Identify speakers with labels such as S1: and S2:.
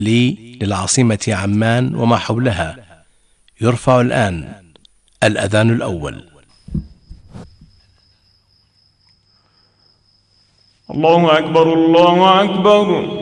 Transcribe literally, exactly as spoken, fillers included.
S1: لي للعاصمة عمان وما حولها. يرفع الآن الأذان الأول.
S2: الله أكبر الله أكبر.